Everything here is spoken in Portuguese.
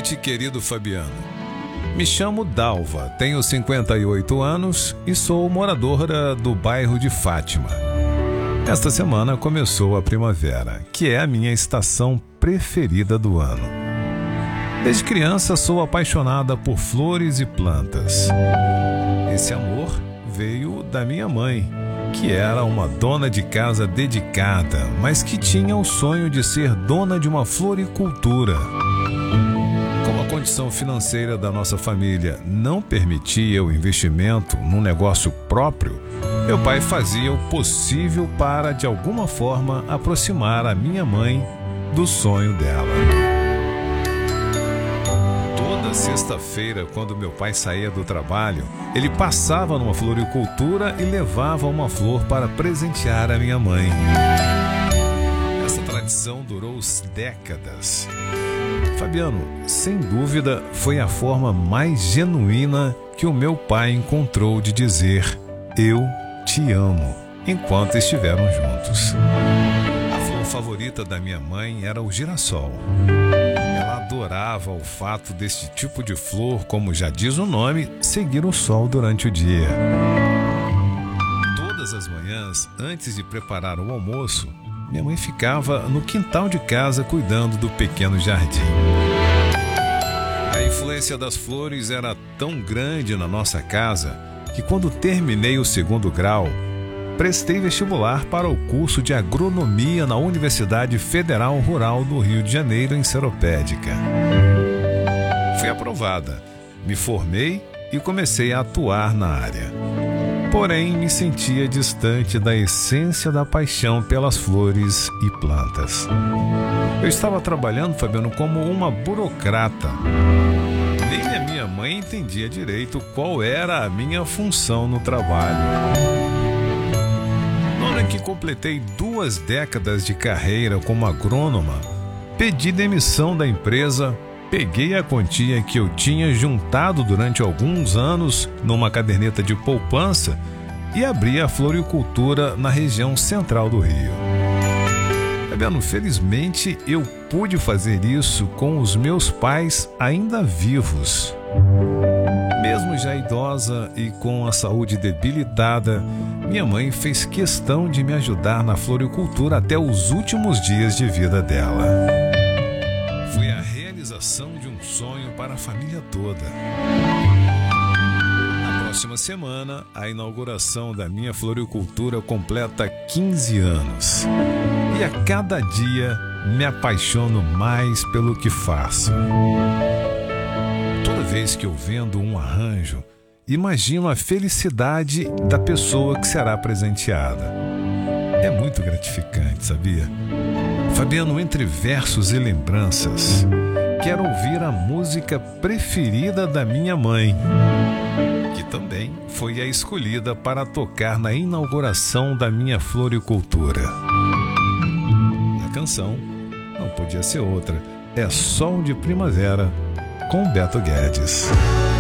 noite, querido Fabiano. Me chamo Dalva, tenho 58 anos e sou moradora do bairro de Fátima. Esta semana começou a primavera, que é a minha estação preferida do ano. Desde criança sou apaixonada por flores e plantas. Esse amor veio da minha mãe, que era uma dona de casa dedicada, mas que tinha o sonho de ser dona de uma floricultura. Como a condição financeira da nossa família não permitia o investimento num negócio próprio, meu pai fazia o possível para, de alguma forma, aproximar a minha mãe do sonho dela. Toda sexta-feira, quando meu pai saía do trabalho, ele passava numa floricultura e levava uma flor para presentear a minha mãe. Essa tradição durou décadas. Fabiano, sem dúvida, foi a forma mais genuína que o meu pai encontrou de dizer "eu te amo" enquanto estiveram juntos. A flor favorita da minha mãe era o girassol. Ela adorava o fato deste tipo de flor, como já diz o nome, seguir o sol durante o dia. Todas as manhãs, antes de preparar o almoço, minha mãe ficava no quintal de casa cuidando do pequeno jardim. A influência das flores era tão grande na nossa casa que, quando terminei o 2º grau, prestei vestibular para o curso de agronomia na Universidade Federal Rural do Rio de Janeiro, em Seropédica. Fui aprovada, me formei e comecei a atuar na área. Porém, me sentia distante da essência da paixão pelas flores e plantas. Eu estava trabalhando, Fabiano, como uma burocrata. Nem a minha mãe entendia direito qual era a minha função no trabalho. No ano em que completei 2 décadas de carreira como agrônoma, pedi demissão da empresa, peguei a quantia que eu tinha juntado durante alguns anos numa caderneta de poupança e abri a floricultura na região central do Rio. Fabiano, felizmente eu pude fazer isso com os meus pais ainda vivos. Mesmo já idosa e com a saúde debilitada, minha mãe fez questão de me ajudar na floricultura até os últimos dias de vida dela. Foi a realização de um sonho para a família toda. Na próxima semana, a inauguração da minha floricultura completa 15 anos. E a cada dia me apaixono mais pelo que faço. Toda vez que eu vendo um arranjo, imagino a felicidade da pessoa que será presenteada. É muito gratificante, sabia? Fabiano, entre versos e lembranças, quero ouvir a música preferida da minha mãe, que também foi a escolhida para tocar na inauguração da minha floricultura. A canção não podia ser outra, é Sol de Primavera, com Beto Guedes.